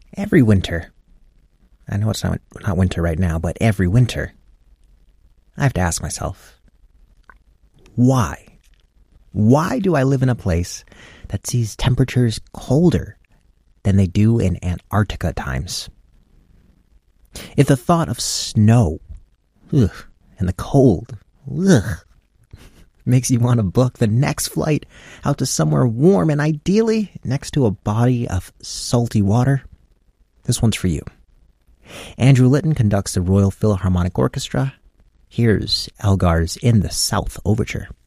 Every winter, I know it's not winter right now, but every winter, I have to ask myself, why? Why do I live in a place that sees temperatures colder than they do in Antarctica times? If the thought of snow, and the cold, makes you want to book the next flight out to somewhere warm and ideally next to a body of salty water, this one's for you. Andrew Litton conducts the Royal Philharmonic Orchestra. Here's Elgar's In the South Overture.